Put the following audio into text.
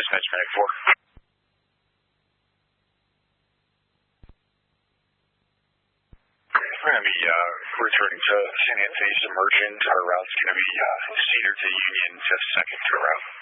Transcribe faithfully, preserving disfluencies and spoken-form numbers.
Dispatch Medic four. We're going to be uh, returning to San Antonio Submergent. Our route's going to be uh, Cedar to Union, just second to route.